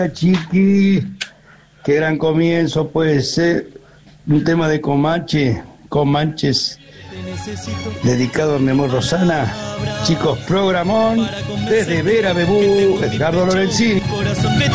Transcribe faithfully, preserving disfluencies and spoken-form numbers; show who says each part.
Speaker 1: Chiqui, qué gran comienzo puede ser un tema de Comanche, Comanches, dedicado a mi amor Rosana. Chicos, programón desde Vera Bebú, Edgardo Lorenzini.